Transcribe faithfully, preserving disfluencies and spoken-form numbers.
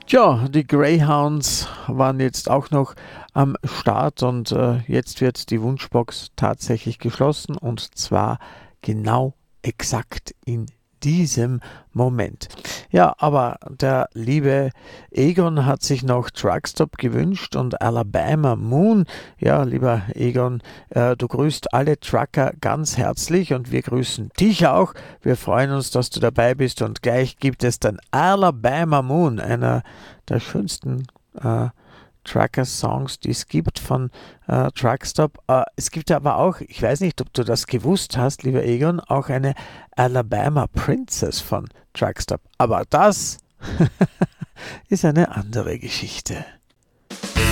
Tja, die Greyhounds waren jetzt auch noch am Start und äh, jetzt wird die Wunschbox tatsächlich geschlossen und zwar genau exakt in diesem Moment. Ja, aber der liebe Egon hat sich noch Truckstop gewünscht und Alabama Moon. Ja, lieber Egon, äh, du grüßt alle Trucker ganz herzlich und wir grüßen dich auch. Wir freuen uns, dass du dabei bist und gleich gibt es dann Alabama Moon, einer der schönsten äh, Trucker-Songs, die es gibt von äh, Truckstop. Äh, es gibt aber auch, ich weiß nicht, ob du das gewusst hast, lieber Egon, auch eine Alabama Princess von Truckstop. Aber das ist eine andere Geschichte.